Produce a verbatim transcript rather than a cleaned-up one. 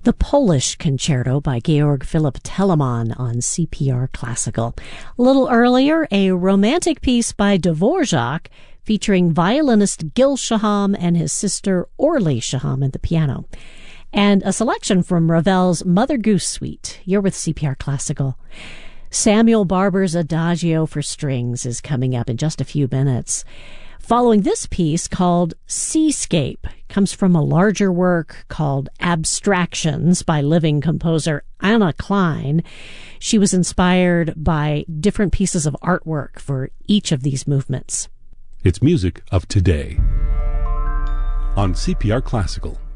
The Polish Concerto by Georg Philipp Telemann on C P R Classical. A little earlier, a romantic piece by Dvorak featuring violinist Gil Shaham and his sister Orly Shaham at the piano. And a selection from Ravel's Mother Goose Suite. You're with C P R Classical. Samuel Barber's Adagio for Strings is coming up in just a few minutes. Following this piece called Seascape, comes from a larger work called Abstractions by living composer Anna Klein. She was inspired by different pieces of artwork for each of these movements. It's music of today on C P R Classical.